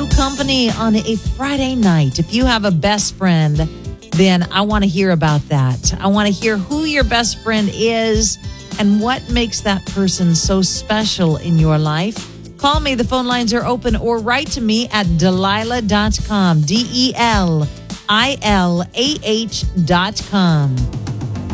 you company on a Friday night. If you have a best friend, then I want to hear about that. I want to hear who your best friend is and what makes that person so special in your life. Call me. The phone lines are open, or write to me at Delilah.com. DELILAH.com.